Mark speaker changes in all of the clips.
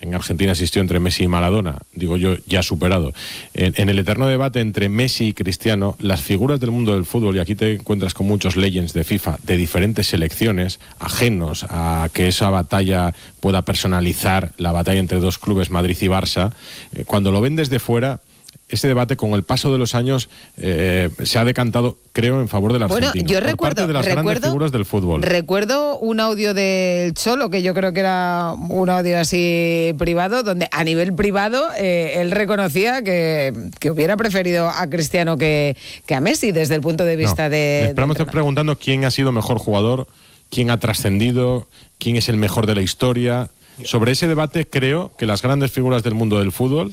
Speaker 1: en Argentina existió entre Messi y Maradona, digo yo, ya superado. En el eterno debate entre Messi y Cristiano, las figuras del mundo del fútbol, y aquí te encuentras con muchos legends de FIFA de diferentes selecciones, ajenos a que esa batalla pueda personalizar la batalla entre dos clubes, Madrid y Barça, cuando lo ven desde fuera, ese debate con el paso de los años se ha decantado, creo, en favor del argentino.
Speaker 2: Bueno, yo
Speaker 1: por parte de las grandes figuras del fútbol.
Speaker 2: Recuerdo un audio del Cholo, que yo creo que era un audio así privado, donde a nivel privado él reconocía que hubiera preferido a Cristiano que a Messi desde el punto de vista de...
Speaker 1: Estamos preguntando quién ha sido mejor jugador, quién ha trascendido, quién es el mejor de la historia. Sobre ese debate creo que las grandes figuras del mundo del fútbol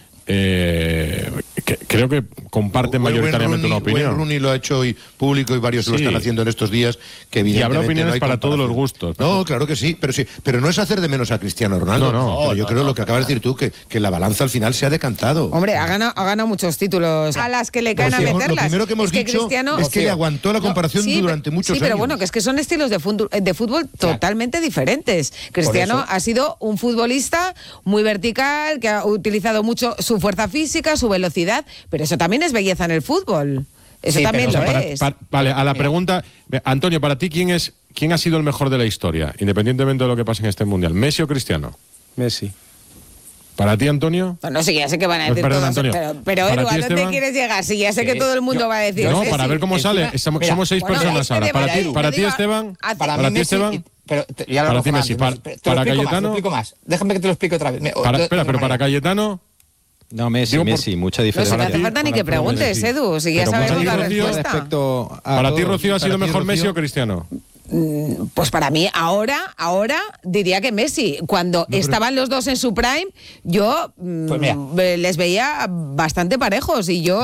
Speaker 1: creo que comparten mayoritariamente una opinión.
Speaker 3: Wayne Rooney lo ha hecho hoy público y varios lo están haciendo en estos días, que evidentemente
Speaker 1: y habrá opiniones
Speaker 3: no hay
Speaker 1: para todos los gustos.
Speaker 3: No, claro que sí, pero no es hacer de menos a Cristiano Ronaldo. Pero yo creo lo que acabas de decir tú, que la balanza al final se ha decantado.
Speaker 2: Hombre, ha ganado muchos títulos a las que le caen a meterlas.
Speaker 3: Lo primero que hemos dicho
Speaker 2: Cristiano,
Speaker 3: es que le aguantó la comparación durante muchos años.
Speaker 2: Sí, pero bueno, que es que son estilos de fútbol totalmente diferentes. Cristiano ha sido un futbolista muy vertical, que ha utilizado mucho su fuerza física, su velocidad, pero eso también es belleza en el fútbol. Eso también lo es.
Speaker 1: Vale, a la pregunta, Antonio, para ti, ¿quién ha sido el mejor de la historia, independientemente de lo que pase en este Mundial? ¿Messi o Cristiano?
Speaker 4: Messi.
Speaker 1: ¿Para ti, Antonio?
Speaker 2: No sé, ya sé que van a decir
Speaker 1: perdón,
Speaker 2: todos,
Speaker 1: Antonio.
Speaker 2: pero Edu, ¿a dónde quieres llegar? Si ya sé que todo el mundo va a decir...
Speaker 1: No, para ver cómo sale. Somos 6 personas ahora. Para ti, Esteban.
Speaker 5: Para ti, Esteban. Pero ya lo
Speaker 1: para ti, Messi. Para Cayetano.
Speaker 5: Déjame que te lo explique otra vez.
Speaker 1: Espera, pero para Cayetano...
Speaker 4: No, Messi, mucha diferencia.
Speaker 2: No hace falta ni que preguntes, Edu, si ya sabemos la respuesta.
Speaker 1: ¿Para ti, Rocío, ha sido mejor Messi o Cristiano?
Speaker 2: Pues para mí, ahora diría que Messi. Cuando estaban los dos en su prime, yo les veía bastante parejos y yo